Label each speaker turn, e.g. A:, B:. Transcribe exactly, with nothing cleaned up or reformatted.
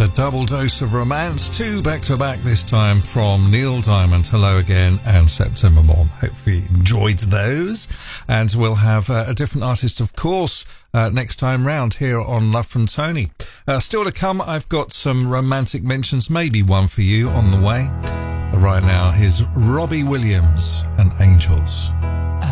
A: A double dose of romance, two back-to-back this time from Neil Diamond, Hello Again and September Morn. Hope you enjoyed those. And we'll have uh, a different artist, of course, uh, next time round here on Love from Tony. Uh, still to come, I've got some romantic mentions, maybe one for you on the way. But right now, here's Robbie Williams and Angels.